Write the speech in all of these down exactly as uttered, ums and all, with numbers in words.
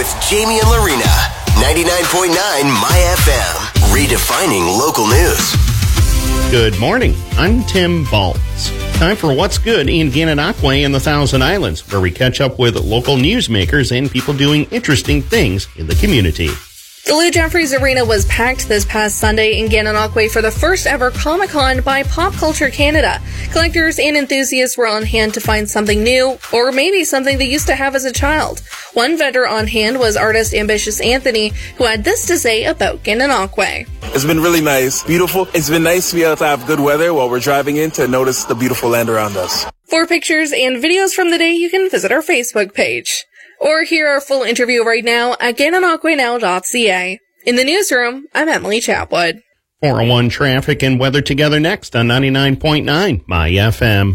with Jamie and Lorena. ninety-nine point nine My F M. Redefining local news. Good morning. I'm Tim Baltz. Time for What's Good in Gananoque and the Thousand Islands, where we catch up with local newsmakers and people doing interesting things in the community. The Lou Jeffries Arena was packed this past Sunday in Gananoque for the first ever Comic-Con by Pop Culture Canada. Collectors and enthusiasts were on hand to find something new, or maybe something they used to have as a child. One vendor on hand was artist Ambitious Anthony, who had this to say about Gananoque. It's been really nice, beautiful. It's been nice to be able to have good weather while we're driving in to notice the beautiful land around us. For pictures and videos from the day, you can visit our Facebook page. Or hear our full interview right now at gananoque now dot c a. In the newsroom, I'm Emily Chatwood. four oh one traffic and weather together next on ninety-nine point nine My F M.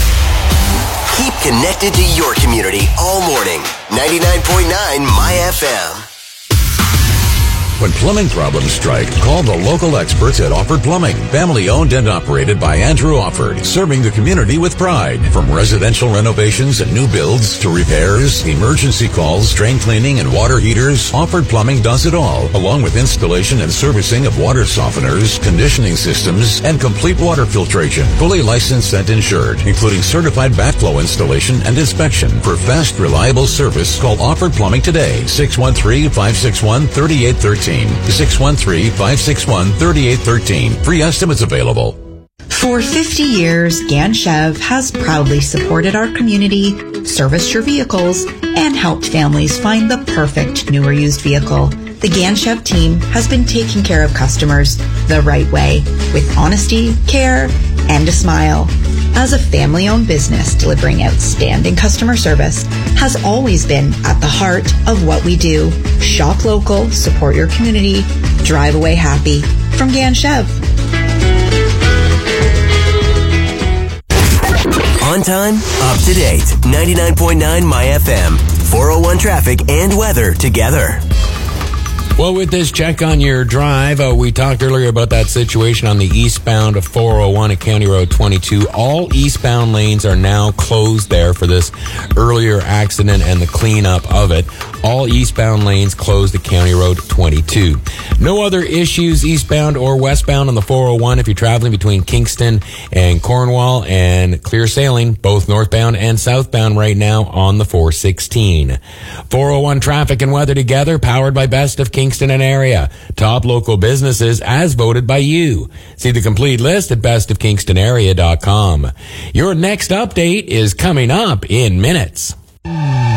Keep connected to your community all morning. ninety-nine point nine My F M. When plumbing problems strike, call the local experts at Offord Plumbing. Family owned and operated by Andrew Offord, serving the community with pride. From residential renovations and new builds to repairs, emergency calls, drain cleaning, and water heaters, Offord Plumbing does it all, along with installation and servicing of water softeners, conditioning systems, and complete water filtration. Fully licensed and insured, including certified backflow installation and inspection. For fast, reliable service, call Offord Plumbing today, six one three, five six one, three eight one three. six one three, five six one, three eight one three. Free estimates available. For fifty years, GanChev has proudly supported our community, serviced your vehicles, and helped families find the perfect new or used vehicle. The GanChev team has been taking care of customers the right way, with honesty, care, and a smile. As a family-owned business, delivering outstanding customer service has always been at the heart of what we do. Shop local, support your community, drive away happy. From GanChev. On time, up to date. ninety-nine point nine My F M. four oh one traffic and weather together. Well, with this check on your drive, uh, we talked earlier about that situation on the eastbound of four oh one at County Road twenty-two. All eastbound lanes are now closed there for this earlier accident and the cleanup of it. All eastbound lanes closed at County Road twenty-two. No other issues eastbound or westbound on the four oh one if you're traveling between Kingston and Cornwall, and clear sailing both northbound and southbound right now on the four sixteen. four oh one traffic and weather together, powered by Best of Kingston and area. Top local businesses as voted by you. See the complete list at best of kingston area dot com. Your next update is coming up in minutes.